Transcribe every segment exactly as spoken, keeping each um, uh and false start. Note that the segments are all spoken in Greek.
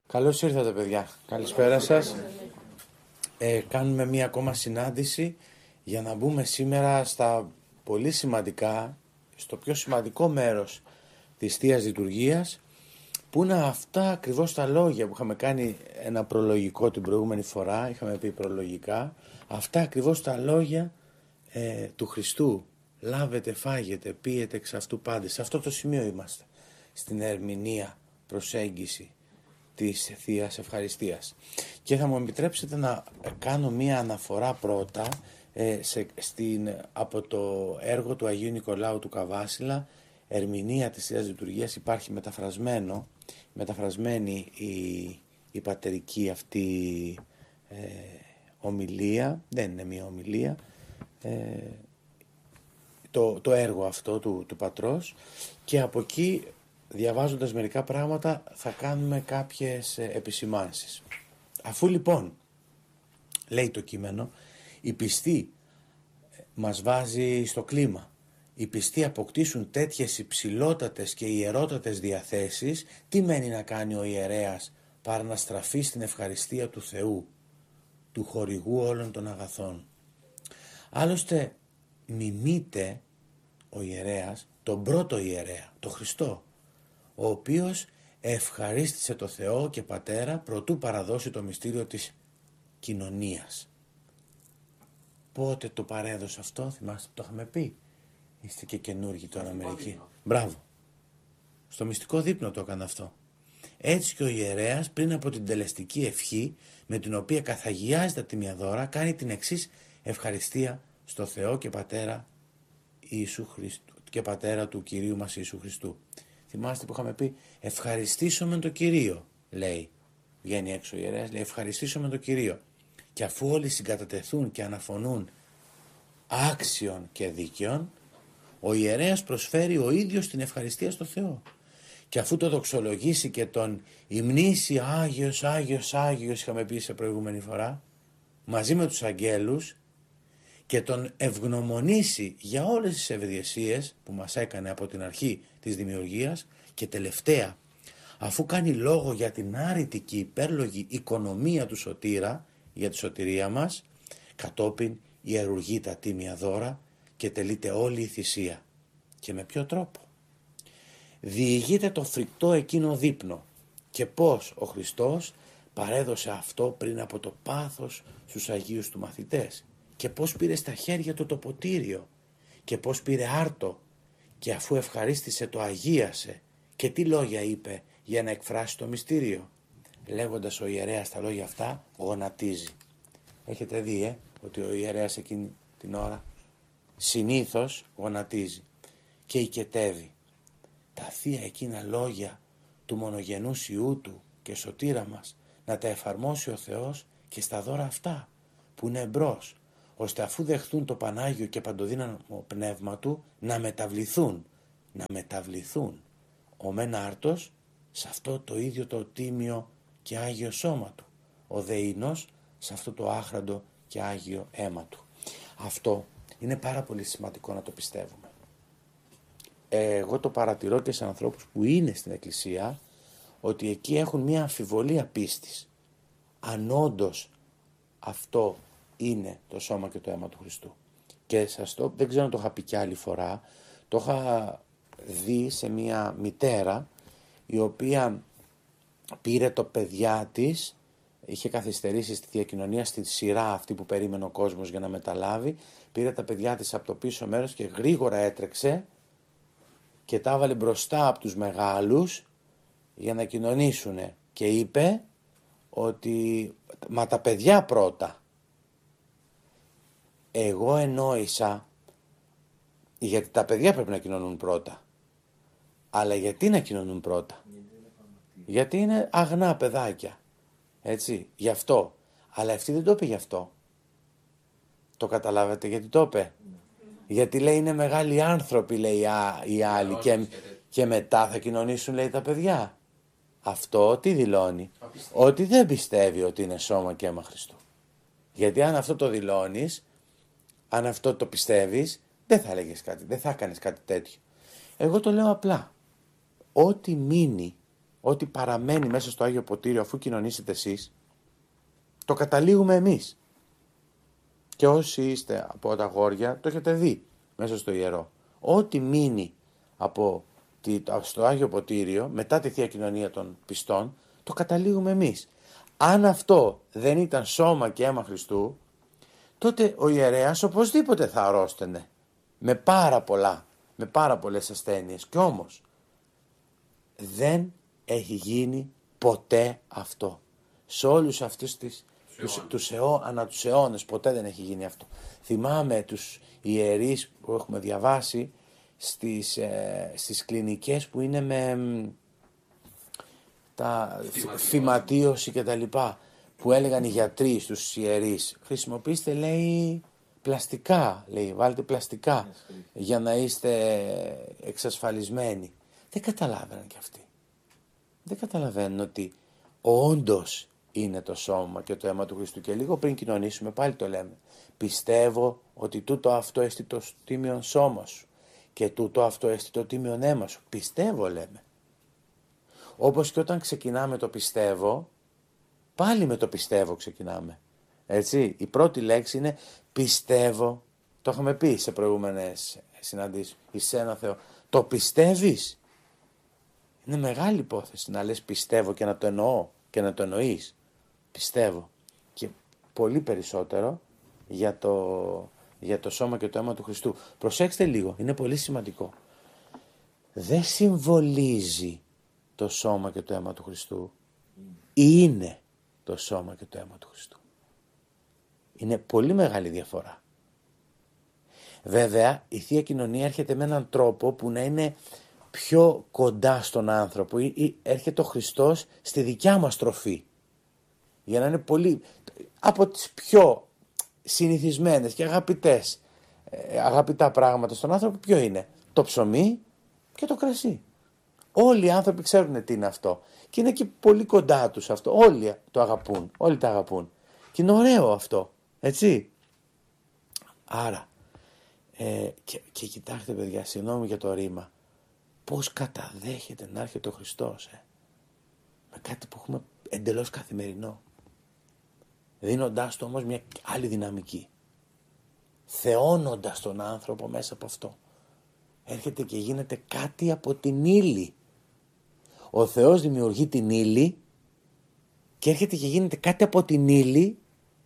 Καλώς ήρθατε, παιδιά. Καλησπέρα σας. Ε, κάνουμε μία ακόμα συνάντηση για να μπούμε σήμερα στα πολύ σημαντικά, στο πιο σημαντικό μέρος της Θείας Λειτουργίας, που είναι αυτά ακριβώς τα λόγια που είχαμε κάνει ένα προλογικό την προηγούμενη φορά, είχαμε πει προλογικά, αυτά ακριβώς τα λόγια ε, του Χριστού. Λάβετε, φάγετε, πίετε εξ αυτού πάντες. Σε αυτό το σημείο είμαστε, στην ερμηνεία, προσέγγιση της Θείας Ευχαριστίας. Και θα μου επιτρέψετε να κάνω μία αναφορά πρώτα ε, σε, στην, από το έργο του Αγίου Νικολάου του Καβάσιλα, ερμηνεία της Θείας Λειτουργίας. Υπάρχει μεταφρασμένο, μεταφρασμένη η, η πατερική αυτή ε, ομιλία, δεν είναι μία ομιλία, ε, το, το έργο αυτό του, του πατρός, και από εκεί, διαβάζοντας μερικά πράγματα, θα κάνουμε κάποιες επισημάνσεις. Αφού λοιπόν, λέει το κείμενο, η πιστή μας βάζει στο κλίμα, οι πιστοί αποκτήσουν τέτοιες υψηλότατες και ιερότατες διαθέσεις, τι μένει να κάνει ο ιερέας παρά να στραφεί στην ευχαριστία του Θεού, του χορηγού όλων των αγαθών. Άλλωστε μιμείται ο ιερέας τον πρώτο ιερέα, τον Χριστό, ο οποίος ευχαρίστησε το Θεό και Πατέρα προτού παραδώσει το μυστήριο της κοινωνίας. Πότε το παρέδωσε αυτό, θυμάστε που το είχαμε πει? Είστε και καινούργοι τώρα μερικοί. Μπράβο. Στο μυστικό δείπνο το έκανε αυτό. Έτσι και ο ιερέας, πριν από την τελεστική ευχή με την οποία καθαγιάζει τα τιμία δώρα, κάνει την εξής ευχαριστία στο Θεό και Πατέρα, Ιησού Χριστού, και Πατέρα του Κυρίου μας Ιησού Χριστού. Θυμάστε που είχαμε πει ευχαριστήσουμε τον Κυρίο, λέει. Βγαίνει έξω ο ιερέας, λέει ευχαριστήσουμε τον Κυρίο. Και αφού όλοι συγκατατεθούν και αναφωνούν άξιον και δίκαιον, ο ιερέας προσφέρει ο ίδιος την ευχαριστία στο Θεό. Και αφού το δοξολογήσει και τον υμνήσει Άγιος, Άγιος, Άγιος, είχαμε πει σε προηγούμενη φορά, μαζί με τους αγγέλους, και τον ευγνωμονήσει για όλες τις ευδιασίες που μας έκανε από την αρχή της δημιουργίας, και τελευταία, αφού κάνει λόγο για την άρρητη και υπέρλογη οικονομία του σωτήρα για τη σωτηρία μας, κατόπιν ιερουργεί τα τίμια δώρα και τελείται όλη η θυσία. Και με ποιο τρόπο? Διηγείται το φρικτό εκείνο δείπνο και πώς ο Χριστός παρέδωσε αυτό πριν από το πάθος στους Αγίους του μαθητές, και πώς πήρε στα χέρια του το ποτήριο και πώς πήρε άρτο, και αφού ευχαρίστησε το αγίασε, και τι λόγια είπε για να εκφράσει το μυστήριο. Λέγοντας ο ιερέας τα λόγια αυτά, γονατίζει. Έχετε δει ε, ότι ο ιερέας εκείνη την ώρα συνήθως γονατίζει και οικετεύει. Τα θεία εκείνα λόγια του μονογενούς Υιού του και σωτήρα μας να τα εφαρμόσει ο Θεός και στα δώρα αυτά που είναι εμπρός, ώστε αφού δεχθούν το Πανάγιο και παντοδύναμο πνεύμα του να μεταβληθούν, να μεταβληθούν ο μεν άρτος σε αυτό το ίδιο το τίμιο και άγιο σώμα του, ο δεϊνός σε αυτό το άχραντο και άγιο αίμα του. Αυτό είναι πάρα πολύ σημαντικό να το πιστεύουμε. Εγώ το παρατηρώ και σε ανθρώπους που είναι στην Εκκλησία, ότι εκεί έχουν μια αμφιβολία πίστης, αν όντως αυτό είναι το σώμα και το αίμα του Χριστού. Και σας το, δεν ξέρω αν το είχα πει και άλλη φορά, το είχα δει σε μια μητέρα η οποία πήρε το παιδιά της, είχε καθυστερήσει στη Θεία Κοινωνία, στη σειρά αυτή που περίμενε ο κόσμος για να μεταλάβει, πήρε τα παιδιά της από το πίσω μέρος και γρήγορα έτρεξε και τα έβαλε μπροστά από τους μεγάλους για να κοινωνήσουνε, και είπε ότι μα τα παιδιά πρώτα. Εγώ εννοήσα, γιατί τα παιδιά πρέπει να κοινωνούν πρώτα. Αλλά γιατί να κοινωνούν πρώτα? Γιατί είναι αγνά παιδάκια. Έτσι, γι' αυτό. Αλλά αυτή δεν το είπε γι' αυτό. Το καταλάβατε γιατί το είπε? Γιατί λέει είναι μεγάλοι άνθρωποι, λέει οι άλλοι, και, και μετά θα κοινωνήσουν, λέει, τα παιδιά. Αυτό τι δηλώνει? Ότι δεν πιστεύει ότι είναι σώμα και αίμα Χριστού. Γιατί αν αυτό το δηλώνεις, αν αυτό το πιστεύεις, δεν θα έλεγες κάτι, δεν θα κάνεις κάτι τέτοιο. Εγώ το λέω απλά. Ό,τι μείνει, ό,τι παραμένει μέσα στο Άγιο Ποτήριο αφού κοινωνήσετε εσείς, το καταλήγουμε εμείς. Και όσοι είστε από τα αγόρια, το έχετε δει μέσα στο ιερό. Ό,τι μείνει από στο Άγιο Ποτήριο, μετά τη Θεία Κοινωνία των πιστών, το καταλήγουμε εμείς. Αν αυτό δεν ήταν σώμα και αίμα Χριστού, τότε ο ιερέας οπωσδήποτε θα αρρώστενε. Με πάρα πολλά, με πάρα πολλές ασθένειες. Κι όμως, δεν έχει γίνει ποτέ αυτό. Σε όλους αυτούς τις, τους, τους αιώ, ανά τους αιώνες ποτέ δεν έχει γίνει αυτό. Θυμάμαι τους ιερείς που έχουμε διαβάσει στις, ε, στις κλινικές που είναι με τα φυματίωση και τα λοιπά, που έλεγαν οι γιατροί στους ιερείς, χρησιμοποιήστε, λέει, πλαστικά, λέει, βάλτε πλαστικά για να είστε εξασφαλισμένοι. Δεν καταλάβαιναν κι αυτοί. Δεν καταλαβαίνουν ότι όντως είναι το σώμα και το αίμα του Χριστού. Και λίγο πριν κοινωνήσουμε πάλι το λέμε. Πιστεύω ότι τούτο αυτό έστι το τίμιον σώμα σου και τούτο αυτό έστι το τίμιον αίμα σου. Πιστεύω, λέμε. Όπως και όταν ξεκινάμε το πιστεύω, πάλι με το πιστεύω ξεκινάμε. Έτσι, η πρώτη λέξη είναι πιστεύω. Το είχαμε πει σε προηγούμενες συναντήσεις. Εις ένα Θεό. Το πιστεύεις. Είναι μεγάλη υπόθεση να λες πιστεύω και να το εννοώ και να το εννοείς. Πιστεύω. Και πολύ περισσότερο για το, για το σώμα και το αίμα του Χριστού. Προσέξτε λίγο, είναι πολύ σημαντικό. Δεν συμβολίζει το σώμα και το αίμα του Χριστού. Είναι το σώμα και το αίμα του Χριστού. Είναι πολύ μεγάλη διαφορά. Βέβαια, η Θεία Κοινωνία έρχεται με έναν τρόπο που να είναι πιο κοντά στον άνθρωπο. Έρχεται ο Χριστός στη δικιά μας τροφή. Για να είναι πολύ από τις πιο συνηθισμένες και αγαπητές, αγαπητά πράγματα στον άνθρωπο, ποιο είναι? Το ψωμί και το κρασί. Όλοι οι άνθρωποι ξέρουν τι είναι αυτό. Και είναι και πολύ κοντά τους αυτό. Όλοι το αγαπούν. Όλοι τα αγαπούν. Και είναι ωραίο αυτό. Έτσι. Άρα, ε, και, και κοιτάξτε παιδιά, συγγνώμη για το ρήμα, πώς καταδέχεται να έρχεται ο Χριστός. Ε? Με κάτι που έχουμε εντελώς καθημερινό. Δίνοντάς του όμως μια άλλη δυναμική. Θεώνοντας τον άνθρωπο μέσα από αυτό. Έρχεται και γίνεται κάτι από την ύλη. Ο Θεός δημιουργεί την ύλη και έρχεται και γίνεται κάτι από την ύλη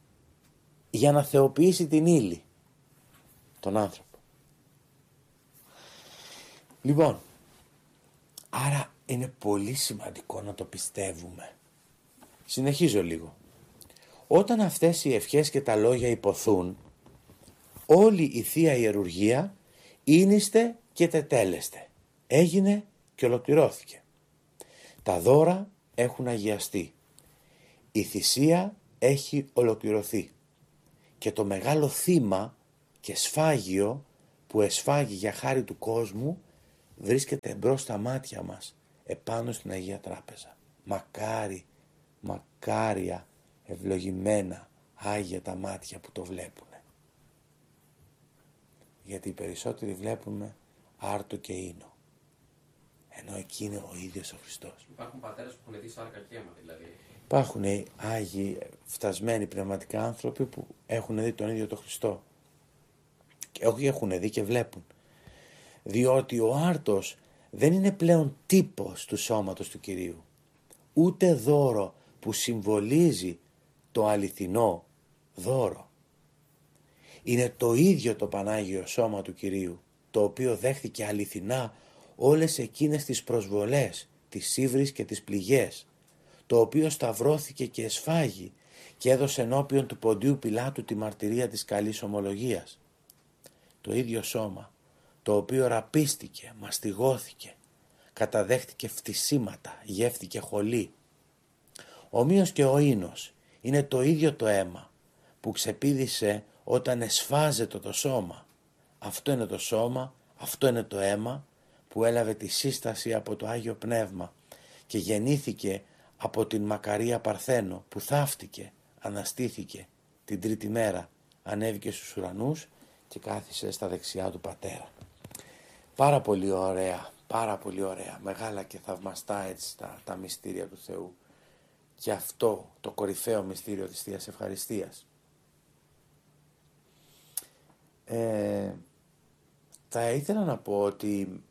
για να θεοποιήσει την ύλη. Τον άνθρωπο. Λοιπόν, άρα είναι πολύ σημαντικό να το πιστεύουμε. Συνεχίζω λίγο. Όταν αυτές οι ευχές και τα λόγια υποθούν, όλη η Θεία Ιερουργία ίνιστε και τετέλεστε. Έγινε και ολοκληρώθηκε. Τα δώρα έχουν αγιαστεί. Η θυσία έχει ολοκληρωθεί. Και το μεγάλο θύμα και σφάγιο που εσφάγει για χάρη του κόσμου βρίσκεται εμπρός στα μάτια μας, επάνω στην Αγία Τράπεζα. Μακάρι, μακάρια, ευλογημένα, άγια τα μάτια που το βλέπουν. Γιατί οι περισσότεροι βλέπουμε άρτο και ίνο. Ενώ εκεί είναι ο ίδιος ο Χριστός. Υπάρχουν πατέρες που έχουν δει σάρκα και αίμα δηλαδή. Υπάρχουν άγιοι, φτασμένοι πνευματικά άνθρωποι που έχουν δει τον ίδιο τον Χριστό. Και όχι έχουν δει και βλέπουν. Διότι ο άρτος δεν είναι πλέον τύπος του σώματος του Κυρίου. Ούτε δώρο που συμβολίζει το αληθινό δώρο. Είναι το ίδιο το Πανάγιο Σώμα του Κυρίου, το οποίο δέχθηκε αληθινά όλες εκείνες τις προσβολές, τις ύβρις και τις πληγές, το οποίο σταυρώθηκε και εσφάγει και έδωσε ενώπιον του Ποντίου Πιλάτου τη μαρτυρία της καλής ομολογίας. Το ίδιο σώμα, το οποίο ραπίστηκε, μαστιγώθηκε, καταδέχτηκε φτισήματα, γεύτηκε χολή. Ομοίως και ο ίνος είναι το ίδιο το αίμα που ξεπήδησε όταν εσφάζεται το σώμα. Αυτό είναι το σώμα, αυτό είναι το αίμα που έλαβε τη σύσταση από το Άγιο Πνεύμα και γεννήθηκε από την Μακαρία Παρθένο που θαύτηκε, αναστήθηκε την τρίτη μέρα, ανέβηκε στους ουρανούς και κάθισε στα δεξιά του Πατέρα. Πάρα πολύ ωραία, πάρα πολύ ωραία, μεγάλα και θαυμαστά έτσι τα, τα μυστήρια του Θεού. Και αυτό το κορυφαίο μυστήριο της Θείας Ευχαριστίας. Ε, θα ήθελα να πω ότι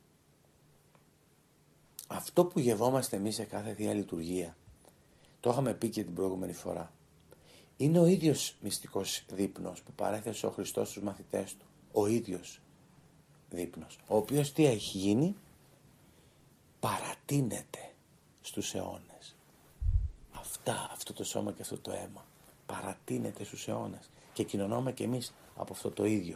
αυτό που γευόμαστε εμείς σε κάθε Θεία Λειτουργία, το είχαμε πει και την προηγούμενη φορά, είναι ο ίδιος μυστικός δείπνος που παρέθεσε ο Χριστός στους μαθητές του. Ο ίδιος δείπνος, ο οποίος τι έχει γίνει? Παρατείνεται στους αιώνες. Αυτά, αυτό το σώμα και αυτό το αίμα παρατείνεται στους αιώνες και κοινωνούμε και εμείς από αυτό το ίδιο.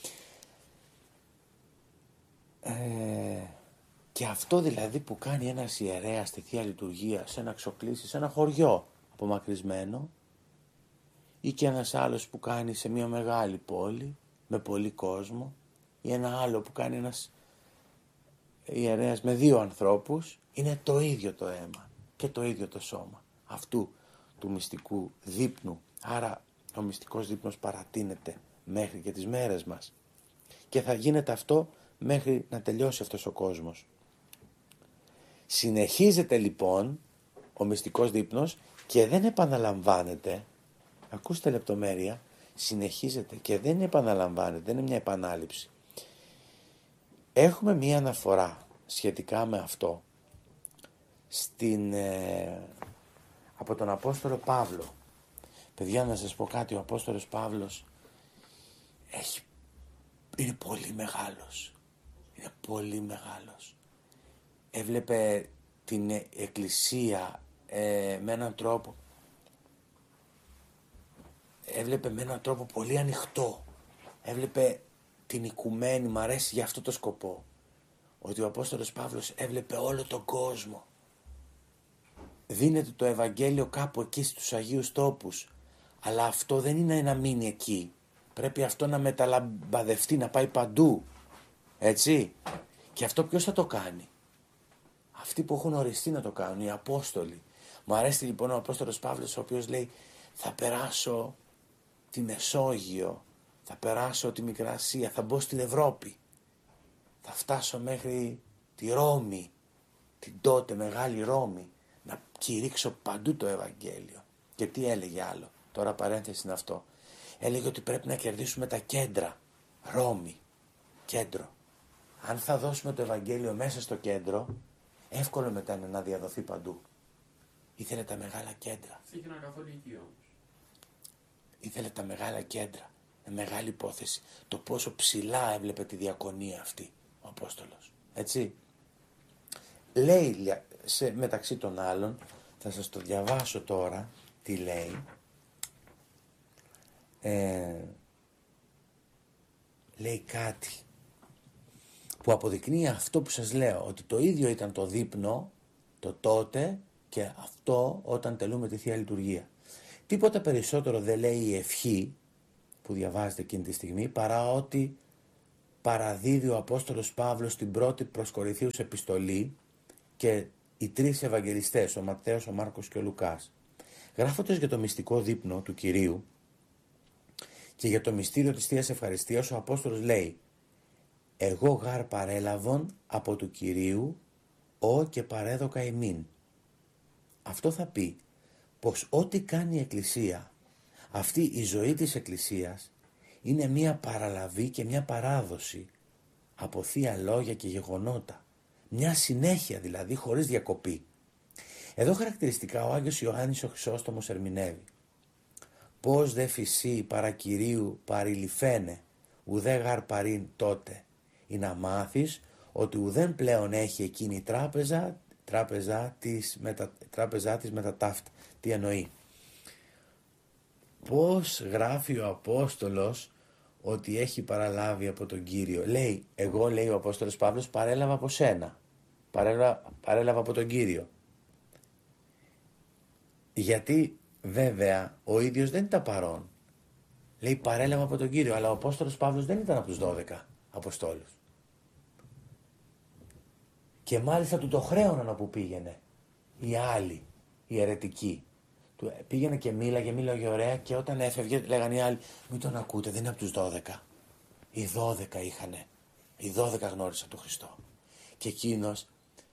Ε, και αυτό δηλαδή που κάνει ένας ιερέας στη Θεία Λειτουργία σε ένα ξοκλήσι, σε ένα χωριό απομακρυσμένο, ή και ένας άλλος που κάνει σε μια μεγάλη πόλη με πολύ κόσμο, ή ένα άλλο που κάνει ένας ιερέας με δύο ανθρώπους, είναι το ίδιο το αίμα και το ίδιο το σώμα αυτού του μυστικού δείπνου. Άρα ο μυστικός δείπνος παρατείνεται μέχρι και τις μέρες μας και θα γίνεται αυτό μέχρι να τελειώσει αυτός ο κόσμος. Συνεχίζεται λοιπόν ο μυστικός δείπνος και δεν επαναλαμβάνεται. Ακούστε λεπτομέρεια, συνεχίζεται και δεν επαναλαμβάνεται, δεν είναι μια επανάληψη. Έχουμε μια αναφορά σχετικά με αυτό στην, ε, από τον Απόστολο Παύλο. Παιδιά, να σας πω κάτι, ο Απόστολος Παύλος έχει, είναι πολύ μεγάλος. Είναι πολύ μεγάλος. Έβλεπε την Εκκλησία ε, με έναν τρόπο έβλεπε με έναν τρόπο πολύ ανοιχτό. Έβλεπε την οικουμένη, μ' αρέσει για αυτό το σκοπό. Ότι ο Απόστολος Παύλος έβλεπε όλο τον κόσμο. Δίνεται το Ευαγγέλιο κάπου εκεί στους Αγίους Τόπους. Αλλά αυτό δεν είναι να μείνει εκεί. Πρέπει αυτό να μεταλαμπαδευτεί, να πάει παντού. Έτσι. Και αυτό ποιος θα το κάνει? Αυτοί που έχουν οριστεί να το κάνουν, οι Απόστολοι. Μου αρέσει λοιπόν ο Απόστολος Παύλος, ο οποίος λέει θα περάσω τη Μεσόγειο, θα περάσω τη Μικρά Ασία, θα μπω στην Ευρώπη. Θα φτάσω μέχρι τη Ρώμη, την τότε μεγάλη Ρώμη, να κηρύξω παντού το Ευαγγέλιο. Και τι έλεγε άλλο? Τώρα παρένθεση είναι αυτό. Έλεγε ότι πρέπει να κερδίσουμε τα κέντρα. Ρώμη, κέντρο. Αν θα δώσουμε το Ευαγγέλιο μέσα στο κέντρο, εύκολο μετά είναι να διαδοθεί παντού. Ήθελε τα μεγάλα κέντρα. Είχε ένα καθολική όμως. Ήθελε τα μεγάλα κέντρα. Με μεγάλη υπόθεση. Το πόσο ψηλά έβλεπε τη διακονία αυτή ο Απόστολος. Έτσι. Λέει σε, μεταξύ των άλλων, θα σας το διαβάσω τώρα, τι λέει. Ε, λέει κάτι που αποδεικνύει αυτό που σας λέω, ότι το ίδιο ήταν το δείπνο, το τότε και αυτό όταν τελούμε τη Θεία Λειτουργία. Τίποτα περισσότερο δεν λέει η ευχή που διαβάζετε εκείνη τη στιγμή, παρά ότι παραδίδει ο Απόστολος Παύλος στην πρώτη προς Κορινθίους επιστολή και οι τρεις Ευαγγελιστές, ο Ματθαίος, ο Μάρκος και ο Λουκάς. Γράφοντας για το μυστικό δείπνο του Κυρίου και για το μυστήριο της Θείας Ευχαριστίας, ο Απόστολος λέει «Εγώ γάρ παρέλαβον από του Κυρίου, ο και παρέδοκα ημίν». Αυτό θα πει πως ό,τι κάνει η Εκκλησία, αυτή η ζωή της Εκκλησίας, είναι μια παραλαβή και μια παράδοση από θεία λόγια και γεγονότα. Μια συνέχεια δηλαδή χωρίς διακοπή. Εδώ χαρακτηριστικά ο Άγιος Ιωάννης ο Χρυσόστομος ερμηνεύει «Πώς δε φυσί παρά Κυρίου παρηλυφαίνε, ουδέ γαρ παρήν τότε, ή να μάθεις ότι ουδέν πλέον έχει εκείνη η τράπεζα, τράπεζά της, μετα, τράπεζά της μετά ταύτα». Τι εννοεί? Πώς γράφει ο Απόστολος ότι έχει παραλάβει από τον Κύριο? Λέει, εγώ, λέει ο Απόστολος Παύλος, παρέλαβα από σένα. Παρέλαβα, παρέλαβα από τον Κύριο. Γιατί βέβαια ο ίδιος δεν ήταν παρόν. Λέει παρέλαβα από τον Κύριο, αλλά ο Απόστολος Παύλος δεν ήταν από τους δώδεκα Αποστόλους. Και μάλιστα του το χρέωναν όπου πήγαινε. Οι άλλοι, οι αιρετικοί. Του πήγαινε και μίλαγε, μίλαγε ωραία, και όταν έφευγε λέγανε οι άλλοι, μην τον ακούτε, δεν είναι από τους δώδεκα. Οι δώδεκα είχανε. Οι δώδεκα γνώρισαν τον Χριστό. Και εκείνος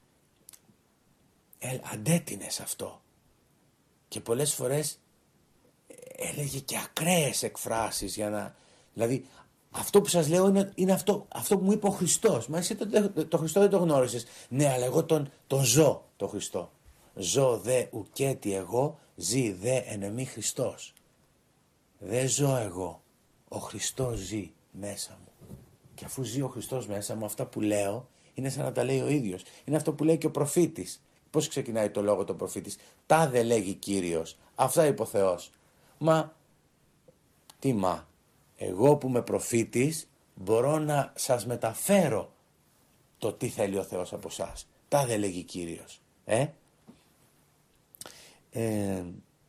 ε, αντέτεινε σε αυτό. Και πολλές φορές έλεγε και ακραίες εκφράσεις για να... Δηλαδή αυτό που σας λέω είναι, είναι αυτό, αυτό που μου είπε ο Χριστός. Μα εσύ το, το Χριστό δεν το γνώρισες. Ναι, αλλά εγώ τον, τον ζω το Χριστό. Ζω δε ουκέτι εγώ, ζει δε εν εμή Χριστός. Δεν ζω εγώ. Ο Χριστός ζει μέσα μου. Και αφού ζει ο Χριστός μέσα μου, αυτά που λέω είναι σαν να τα λέει ο ίδιος. Είναι αυτό που λέει και ο προφήτης. Πώς ξεκινάει το λόγο το προφήτης? Τάδε λέγει Κύριος. Αυτά είπε ο Θεός. Μα, τι μα, εγώ που είμαι προφήτης μπορώ να σας μεταφέρω το τι θέλει ο Θεός από εσάς. Τάδε λέγει Κύριος. Ε? Ε,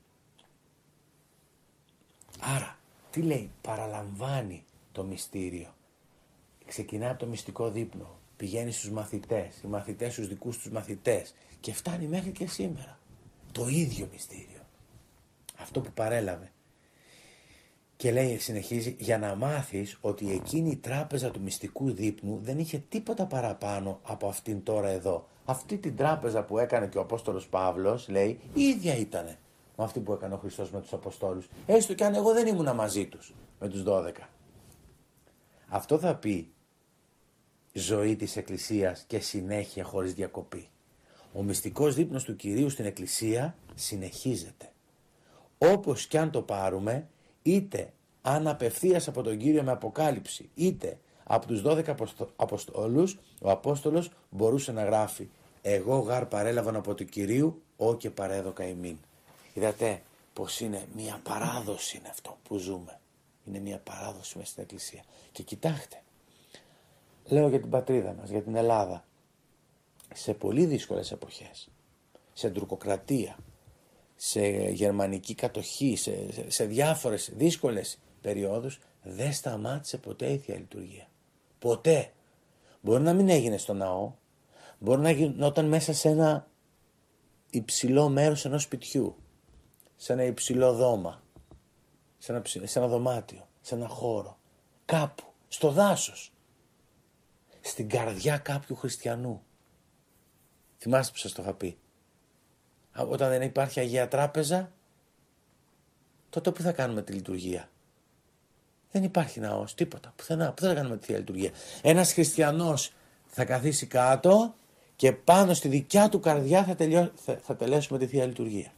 άρα, τι λέει? Παραλαμβάνει το μυστήριο. Ξεκινάει από το μυστικό δείπνο. Πηγαίνει στους μαθητές, οι μαθητές στους δικούς τους μαθητές και φτάνει μέχρι και σήμερα. Το ίδιο μυστήριο. Αυτό που παρέλαβε. Και λέει, συνεχίζει, για να μάθεις ότι εκείνη η τράπεζα του μυστικού δείπνου δεν είχε τίποτα παραπάνω από αυτήν τώρα εδώ. Αυτή την τράπεζα που έκανε και ο Απόστολος Παύλος, λέει, η ίδια ήτανε με αυτή που έκανε ο Χριστός με τους Αποστόλους. Έστω και αν εγώ δεν ήμουνα μαζί τους, με τους δώδεκα. Αυτό θα πει ζωή της Εκκλησίας και συνέχεια χωρίς διακοπή. Ο μυστικός δείπνος του Κυρίου στην Εκκλησία συνεχίζεται. Όπως κι αν το πάρουμε, είτε αν απευθείας από τον Κύριο με αποκάλυψη, είτε από τους δώδεκα Αποστόλους, ο Απόστολος μπορούσε να γράφει «Εγώ γάρ παρέλαβαν από του Κυρίου, ό και παρέδοκα ημίν». Είδατε πως είναι μια παράδοση είναι αυτό που ζούμε. Είναι μια παράδοση μέσα στην Εκκλησία. Και κοιτάξτε, λέω για την πατρίδα μας, για την Ελλάδα, σε πολύ δύσκολες εποχές, σε τουρκοκρατία, σε γερμανική κατοχή, σε, σε, σε διάφορες δύσκολες περιόδους, δεν σταμάτησε ποτέ η Θεία Λειτουργία. Ποτέ. Μπορεί να μην έγινε στο ναό, μπορεί να γινόταν μέσα σε ένα υψηλό μέρος ενός σπιτιού, σε ένα υψηλό δώμα, σε ένα, σε ένα δωμάτιο, σε ένα χώρο, κάπου, στο δάσος, στην καρδιά κάποιου χριστιανού. Θυμάστε που σας το είχα πει. Όταν δεν υπάρχει Αγία Τράπεζα, τότε πού θα κάνουμε τη λειτουργία? Δεν υπάρχει ναός, τίποτα, πουθενά, πού θα κάνουμε τη Θεία Λειτουργία? Ένας χριστιανός θα καθίσει κάτω και πάνω στη δικιά του καρδιά θα, τελειώ, θα, θα τελέσουμε τη Θεία Λειτουργία.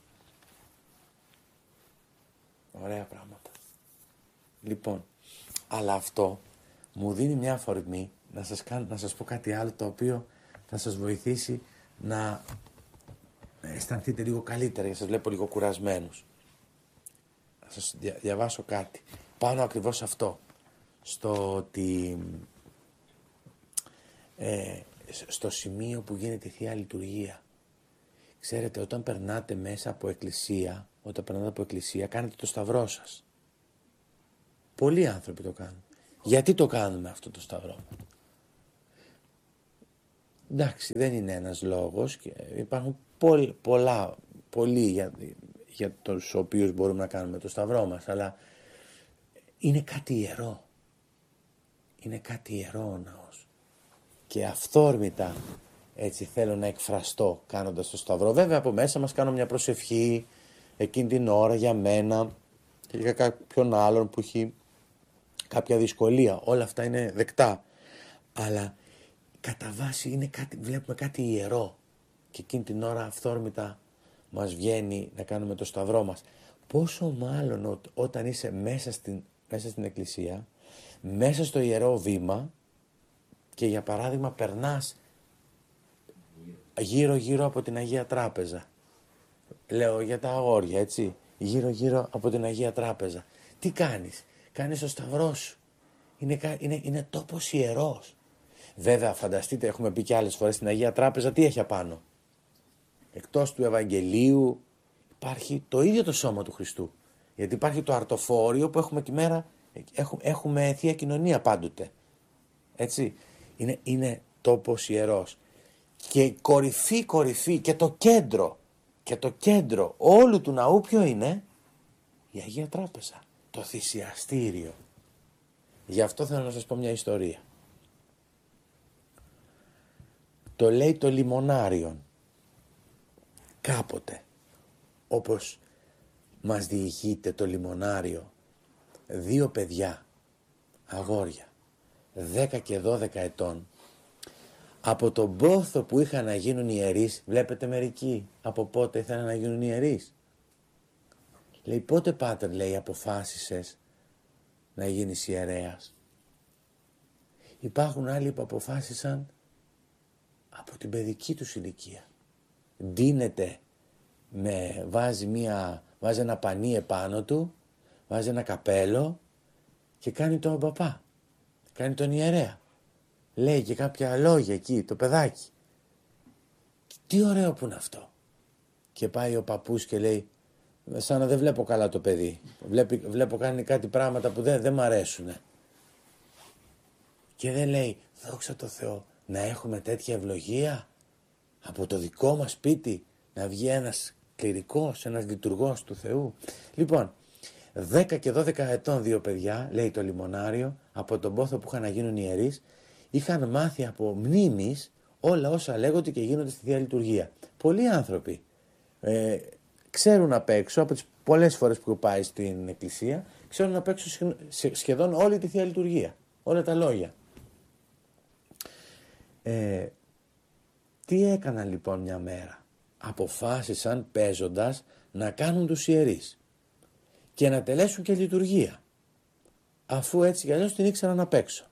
Ωραία πράγματα. Λοιπόν, αλλά αυτό μου δίνει μια αφορμή να σας, κάνω, να σας πω κάτι άλλο το οποίο θα σας βοηθήσει να αισθανθείτε λίγο καλύτερα, γιατί σας βλέπω λίγο κουρασμένους. Θα σας δια, διαβάσω κάτι. Πάνω ακριβώς αυτό. Στο ότι ε, στο σημείο που γίνεται η Θεία Λειτουργία. Ξέρετε, όταν περνάτε μέσα από εκκλησία, όταν περνάτε από εκκλησία, κάνετε το σταυρό σας. Πολλοί άνθρωποι το κάνουν. Γιατί το κάνουμε αυτό το σταυρό? Εντάξει, δεν είναι ένας λόγος και υπάρχουν πολλ, πολλά, πολλοί για, για τους οποίους μπορούμε να κάνουμε το σταυρό μας, αλλά είναι κάτι ιερό. Είναι κάτι ιερό ο ναός. Και αυθόρμητα έτσι θέλω να εκφραστώ κάνοντας το σταυρό. Βέβαια από μέσα μας κάνω μια προσευχή εκείνη την ώρα για μένα και για κάποιον άλλον που έχει κάποια δυσκολία. Όλα αυτά είναι δεκτά. Αλλά κατά βάση είναι κάτι, βλέπουμε κάτι ιερό και εκείνη την ώρα αυθόρμητα μας βγαίνει να κάνουμε το σταυρό μας. Πόσο μάλλον ό, όταν είσαι μέσα στην, μέσα στην εκκλησία, μέσα στο ιερό βήμα και για παράδειγμα περνάς γύρω γύρω από την Αγία Τράπεζα. Λέω για τα αγόρια, έτσι, γύρω γύρω από την Αγία Τράπεζα. Τι κάνεις? Κάνεις το σταυρό σου. Είναι, είναι, είναι τόπος ιερός. Βέβαια, φανταστείτε, έχουμε πει και άλλες φορές στην Αγία Τράπεζα, τι έχει απάνω? Εκτός του Ευαγγελίου υπάρχει το ίδιο το σώμα του Χριστού. Γιατί υπάρχει το αρτοφόριο που έχουμε τη μέρα, έχουμε, έχουμε Θεία Κοινωνία πάντοτε. Έτσι, είναι, είναι τόπος ιερός. Και κορυφή, κορυφή και το κέντρο, και το κέντρο όλου του ναού ποιο είναι? Η Αγία Τράπεζα, το θυσιαστήριο. Γι' αυτό θέλω να σας πω μια ιστορία. Το λέει το λιμονάριον. Κάποτε, όπως μας διηγείται το λιμονάριο, δύο παιδιά, αγόρια, δέκα και δώδεκα ετών, από τον πόθο που είχαν να γίνουν ιερείς, βλέπετε μερικοί από πότε ήθελαν να γίνουν ιερείς. Λέει, πότε πάτερ, λέει, αποφάσισες να γίνεις ιερέας? Υπάρχουν άλλοι που αποφάσισαν από την παιδική τους ηλικία. Ντύνεται, με, βάζει, μια, βάζει ένα πανί επάνω του, βάζει ένα καπέλο και κάνει τον παπά, κάνει τον ιερέα. Λέει και κάποια λόγια εκεί, το παιδάκι. Τι ωραίο που είναι αυτό. Και πάει ο παππούς και λέει, σαν να δεν βλέπω καλά το παιδί. Βλέπει, βλέπω κάνει κάτι πράγματα που δεν, δεν μ' αρέσουνε. Και δεν λέει, δόξα τω Θεώ, να έχουμε τέτοια ευλογία από το δικό μας σπίτι, να βγει ένας κληρικός, ένας λειτουργός του Θεού. Λοιπόν, δέκα και δώδεκα ετών δύο παιδιά, λέει το λιμονάριο, από τον πόθο που είχαν να γίνουν ιερείς, είχαν μάθει από μνήμης όλα όσα λέγονται και γίνονται στη Θεία Λειτουργία. Πολλοί άνθρωποι ε, ξέρουν απ' έξω, από τις πολλές φορές που πάει στην εκκλησία, ξέρουν απ' έξω σχεδόν όλη τη Θεία Λειτουργία, όλα τα λόγια. Ε, τι έκαναν λοιπόν μια μέρα? Αποφάσισαν παίζοντας να κάνουν τους ιερείς και να τελέσουν και λειτουργία, αφού έτσι κι αλλιώς την ήξεραν απ' έξω.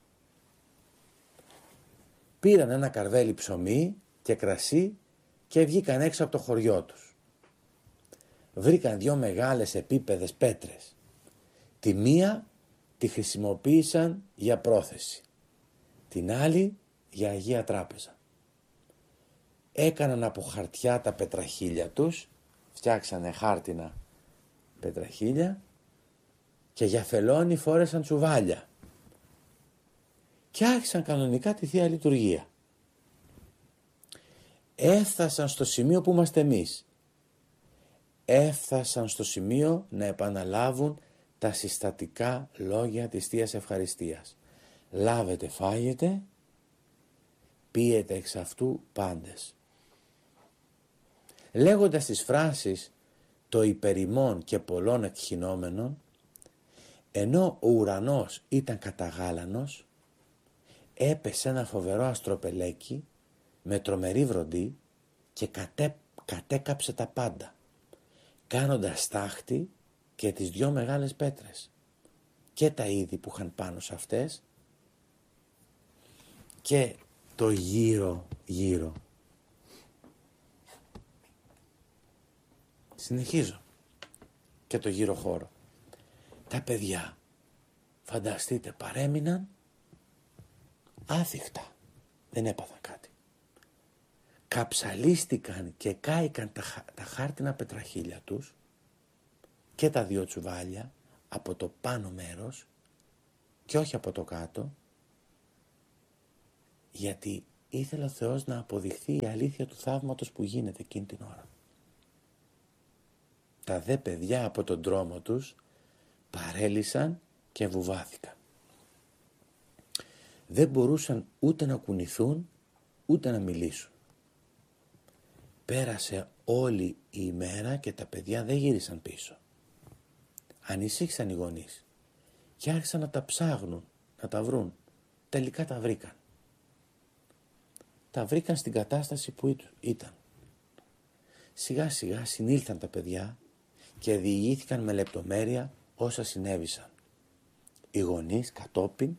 Πήραν ένα καρβέλι ψωμί και κρασί και βγήκαν έξω από το χωριό τους. Βρήκαν δυο μεγάλες επίπεδες πέτρες. Τη μία τη χρησιμοποίησαν για πρόθεση, την άλλη για Αγία Τράπεζα. Έκαναν από χαρτιά τα πετραχίλια τους, φτιάξανε χάρτινα πετραχίλια και για φελόνι φόρεσαν τσουβάλια. Και άρχισαν κανονικά τη Θεία Λειτουργία. Έφτασαν στο σημείο που είμαστε εμείς. Έφτασαν στο σημείο να επαναλάβουν τα συστατικά λόγια της Θείας Ευχαριστίας. Λάβετε, φάγετε, πίετε εξ αυτού πάντες. Λέγοντας τις φράσεις το υπερημών και πολλών εκχυνόμενων, ενώ ο ουρανός ήταν καταγάλανος, έπεσε ένα φοβερό αστροπελέκι με τρομερή βροντή και κατέ, κατέκαψε τα πάντα, κάνοντας στάχτη και τις δυο μεγάλες πέτρες και τα είδη που είχαν πάνω σε αυτές και το γύρω γύρω. Συνεχίζω και το γύρω χώρο. Τα παιδιά, φανταστείτε, παρέμειναν άθιχτα, δεν έπαθαν κάτι. Καψαλίστηκαν και κάηκαν τα, τα χάρτινα πετραχίλια τους και τα δύο τσουβάλια από το πάνω μέρος και όχι από το κάτω, γιατί ήθελε ο Θεός να αποδειχθεί η αλήθεια του θαύματος που γίνεται εκείνη την ώρα. Τα δε παιδιά από τον δρόμο τους παρέλυσαν και βουβάθηκαν. Δεν μπορούσαν ούτε να κουνηθούν ούτε να μιλήσουν. Πέρασε όλη η ημέρα και τα παιδιά δεν γύρισαν πίσω. Ανησύχησαν οι γονείς και άρχισαν να τα ψάχνουν, να τα βρουν. Τελικά τα βρήκαν. Τα βρήκαν στην κατάσταση που ήταν. Σιγά σιγά συνήλθαν τα παιδιά και διηγήθηκαν με λεπτομέρεια όσα συνέβησαν. Οι γονείς κατόπιν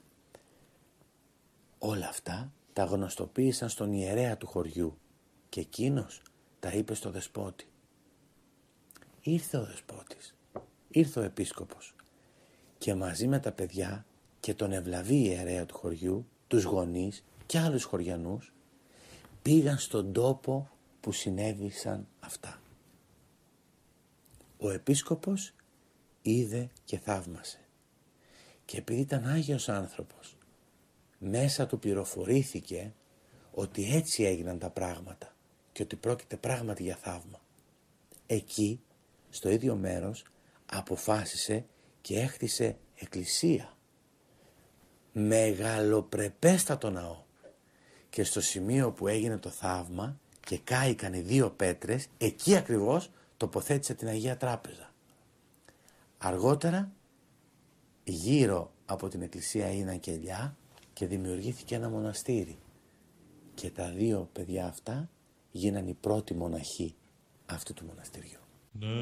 όλα αυτά τα γνωστοποίησαν στον ιερέα του χωριού και εκείνος τα είπε στο δεσπότη. Ήρθε ο δεσπότης, ήρθε ο επίσκοπος και μαζί με τα παιδιά και τον ευλαβή ιερέα του χωριού, τους γονείς και άλλους χωριανούς πήγαν στον τόπο που συνέβησαν αυτά. Ο επίσκοπος είδε και θαύμασε και επειδή ήταν Άγιος άνθρωπος, μέσα του πληροφορήθηκε ότι έτσι έγιναν τα πράγματα και ότι πρόκειται πράγματι για θαύμα. Εκεί, στο ίδιο μέρος, αποφάσισε και έχτισε εκκλησία. Μεγαλοπρεπέστατο ναό. και στο σημείο που έγινε το θαύμα και κάηκαν οι δύο πέτρες, εκεί ακριβώς τοποθέτησε την Αγία Τράπεζα. Αργότερα, γύρω από την εκκλησία έγιναν κελιά και δημιουργήθηκε ένα μοναστήρι. Και τα δύο παιδιά αυτά γίνανε οι πρώτοι μοναχοί αυτού του μοναστηριού.